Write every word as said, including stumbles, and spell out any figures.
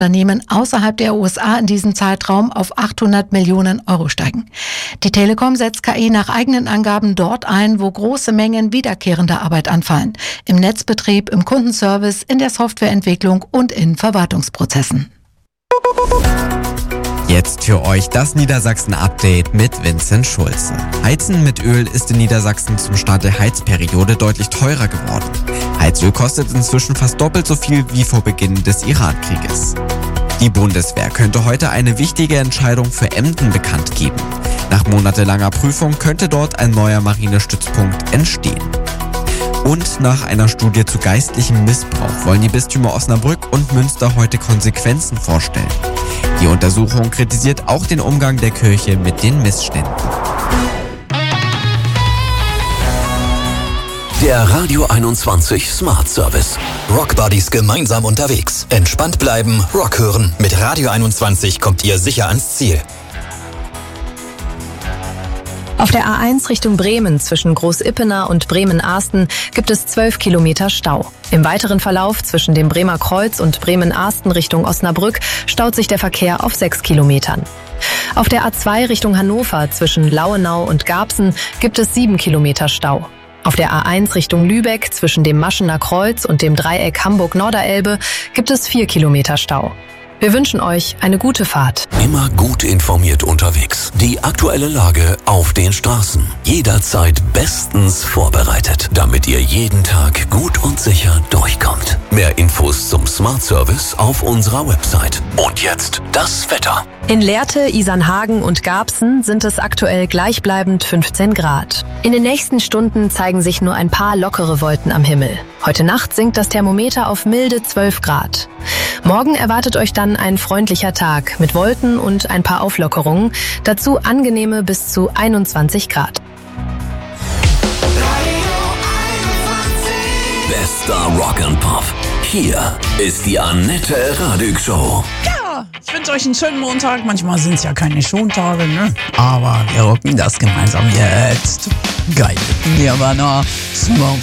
Unternehmen außerhalb der U S A in diesem Zeitraum auf achthundert Millionen Euro steigen. Die Telekom setzt K I nach eigenen Angaben dort ein, wo große Mengen wiederkehrender Arbeit anfallen. Im Netzbetrieb, im Kundenservice, in der Softwareentwicklung und in Verwaltungsprozessen. Jetzt für euch das Niedersachsen-Update mit Vincent Schulze. Heizen mit Öl ist in Niedersachsen zum Start der Heizperiode deutlich teurer geworden. Heizöl kostet inzwischen fast doppelt so viel wie vor Beginn des Iran-Krieges. Die Bundeswehr könnte heute eine wichtige Entscheidung für Emden bekannt geben. Nach monatelanger Prüfung könnte dort ein neuer Marinestützpunkt entstehen. Und nach einer Studie zu geistlichem Missbrauch wollen die Bistümer Osnabrück und Münster heute Konsequenzen vorstellen. Die Untersuchung kritisiert auch den Umgang der Kirche mit den Missständen. Der Radio einundzwanzig Smart Service. Rock Buddies gemeinsam unterwegs. Entspannt bleiben, Rock hören. Mit Radio einundzwanzig kommt ihr sicher ans Ziel. Auf der A eins Richtung Bremen zwischen Groß-Ippener und Bremen-Arsten gibt es zwölf Kilometer Stau. Im weiteren Verlauf zwischen dem Bremer Kreuz und Bremen-Arsten Richtung Osnabrück staut sich der Verkehr auf sechs Kilometern. Auf der A zwei Richtung Hannover zwischen Lauenau und Garbsen gibt es sieben Kilometer Stau. Auf der A eins Richtung Lübeck zwischen dem Maschener Kreuz und dem Dreieck Hamburg-Norderelbe gibt es vier Kilometer Stau. Wir wünschen euch eine gute Fahrt. Immer gut informiert unterwegs. Die aktuelle Lage auf den Straßen. Jederzeit bestens vorbereitet, damit ihr jeden Tag gut und sicher durchkommt. Mehr Infos zum Smart Service auf unserer Website. Und jetzt das Wetter. In Lehrte, Isernhagen und Garbsen sind es aktuell gleichbleibend fünfzehn Grad. In den nächsten Stunden zeigen sich nur ein paar lockere Wolken am Himmel. Heute Nacht sinkt das Thermometer auf milde zwölf Grad. Morgen erwartet euch dann ein freundlicher Tag mit Wolken und ein paar Auflockerungen. Dazu angenehme bis zu einundzwanzig Grad. Bester Rock and Pop. Hier ist die Annette Radig Show. Ja, ich wünsche euch einen schönen Montag. Manchmal sind es ja keine Schontage, ne? Aber wir rocken das gemeinsam jetzt. Geil. Hier war noch Smoke.